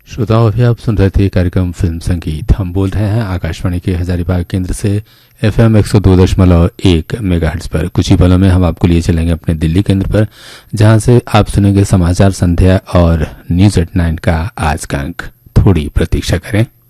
श्रोताओं, अभी आप सुन रहे थे कार्यक्रम फिल्म संगीत। हम बोल रहे हैं आकाशवाणी के हजारीबाग केंद्र से FM 102.1 मेगाहर्ट्ज पर। कुछ ही पलों में हम आपको लिए चलेंगे अपने दिल्ली केंद्र पर, जहां से आप सुनेंगे समाचार संध्या और न्यूज एट 9 का आज का अंक। थोड़ी प्रतीक्षा करें।